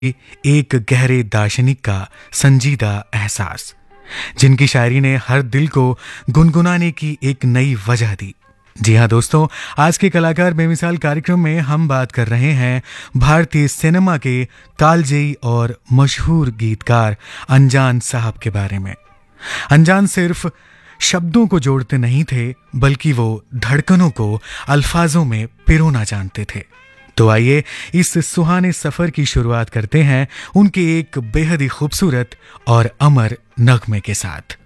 एक गहरे दार्शनिक का संजीदा एहसास, जिनकी शायरी ने हर दिल को गुनगुनाने की एक नई वजह दी। जी हाँ दोस्तों, आज के कलाकार बेमिसाल कार्यक्रम में हम बात कर रहे हैं भारतीय सिनेमा के कालजयी और मशहूर गीतकार अनजान साहब के बारे में। अनजान सिर्फ शब्दों को जोड़ते नहीं थे, बल्कि वो धड़कनों को अल्फाजों में पिरोना जानते थे। तो आइए इस सुहाने सफर की शुरुआत करते हैं उनके एक बेहद ही खूबसूरत और अमर नगमे के साथ।